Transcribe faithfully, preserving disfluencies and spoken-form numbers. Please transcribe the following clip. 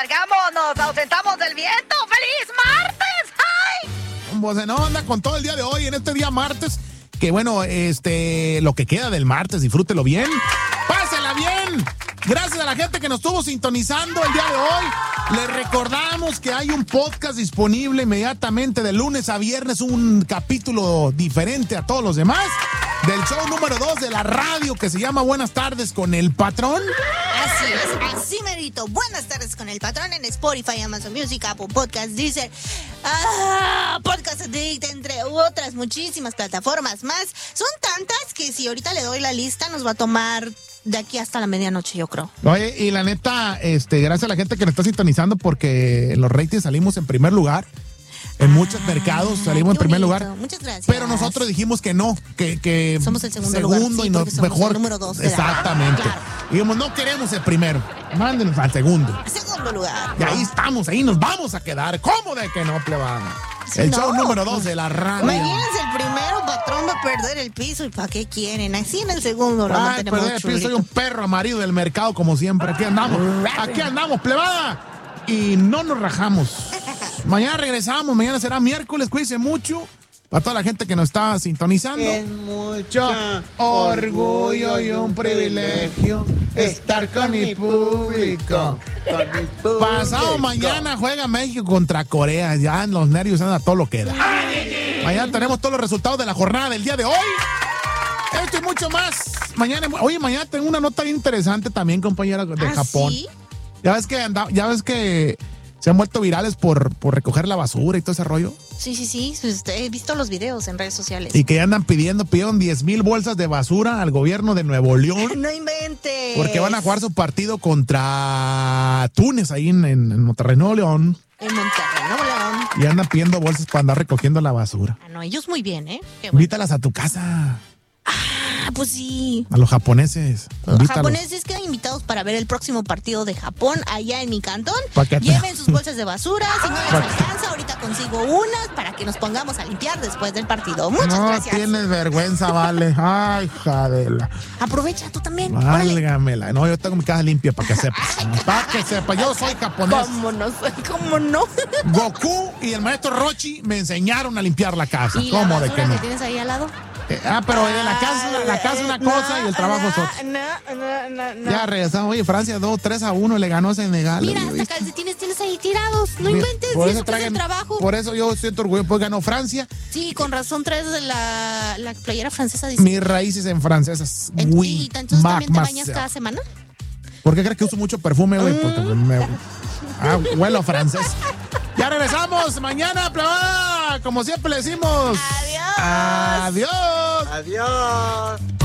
largamos, nos ausentamos del viento. ¡Feliz martes! ¡Ay! Pues no anda con todo el día de hoy, en este día martes. Que bueno, este, lo que queda del martes, disfrútelo bien. ¡Pásela bien! Gracias a la gente que nos estuvo sintonizando el día de hoy. Les recordamos que hay un podcast disponible inmediatamente de lunes a viernes, un capítulo diferente a todos los demás, del show número dos de la radio que se llama Buenas Tardes con el Patrón. Así es, así merito. Buenas tardes con el Patrón en Spotify, Amazon Music, Apple Podcasts, Deezer, ah, Podcast Addict, entre otras muchísimas plataformas más. Son tantas que si ahorita le doy la lista nos va a tomar de aquí hasta la medianoche, yo creo. Oye, y la neta, este, gracias a la gente que nos está sintonizando porque en los ratings salimos en primer lugar. En ah, muchos mercados salimos en primer lugar. Muchas gracias. Pero nosotros dijimos que no, que, que somos el segundo, segundo lugar. Sí, y nos mejor. El número dos. Exactamente. Claro. Dijimos, no queremos el primero. Mándenos al segundo. Segundo lugar. Y ahí estamos, ahí nos vamos a quedar. ¿Cómo de que no, plebada? Sí, el no. show número dos de la radio. Imagínense, el primero, Patrón va a perder el piso. ¿Y para qué quieren? Así en el segundo lo Ay, perder el piso, soy un perro amarillo del mercado como siempre. Aquí andamos. Aquí andamos, plebada. Y no nos rajamos. Mañana regresamos, mañana será miércoles, cuídense mucho. Para toda la gente que nos está sintonizando. Es mucho orgullo y un privilegio estar con mi público. Con mi público. Pasado mañana juega México contra Corea. Ya en los nervios andan a todo lo que da. Mañana tenemos todos los resultados de la jornada del día de hoy. Esto y mucho más. Mañana, oye, mañana tengo una nota bien interesante también, compañera, de ¿Ah, Japón. sí? Ya ves que anda, ya ves que se han vuelto virales por, por recoger la basura y todo ese rollo. Sí, sí, sí. He visto los videos en redes sociales. Y que ya andan pidiendo, pidieron diez mil bolsas de basura al gobierno de Nuevo León. No inventes. Porque van a jugar su partido contra Túnez ahí en, en, en Monterrey, Nuevo León. En Monterrey, Nuevo León. Y andan pidiendo bolsas para andar recogiendo la basura. Ah, no, ellos muy bien, ¿eh? Qué bueno. Invítalas a tu casa. Ah, pues sí. A los japoneses. Los Invítalos. japoneses quedan invitados para ver el próximo partido de Japón allá en mi cantón. Pa' que te- Lleven sus bolsas de basura. Si no les Pa' que- alcanza, ahorita consigo unas para que nos pongamos a limpiar después del partido. Muchas No gracias. tienes vergüenza, vale. Ay, jadela. Aprovecha tú también. Órale. Válgamela. No, yo tengo mi casa limpia para que sepas. Para que sepas. Yo soy japonés. ¿Cómo no? ¿Cómo no? Goku y el maestro Rochi me enseñaron a limpiar la casa. ¿Y la ¿Cómo de basura que no? que tienes ahí al lado? Eh, ah, pero en la casa, la casa es una cosa y el trabajo es otra. No, no, no, no. Ya regresamos. Oye, Francia dos, tres a uno le ganó a Senegal. Mira, Oye, hasta calcetines tienes ahí tirados. No Mira, inventes. por ¿Y eso eso que es el traigan- trabajo? Por eso yo siento orgullo, pues ganó Francia. Sí, con razón traes la, la playera francesa. Dice. Mis raíces en francesas. En- Oui, ¿Y entonces Mac, también te Mac, bañas cada semana? ¿Por qué crees que uso mucho perfume, güey? Porque pues, me... Ah, huelo a francés. Ya regresamos mañana, plebada. Como siempre le decimos. Adiós. Adiós. Adiós.